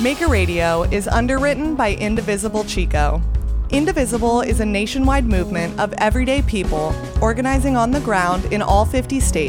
Maker Radio is underwritten by Indivisible Chico. Indivisible is a nationwide movement of everyday people organizing on the ground in all 50 states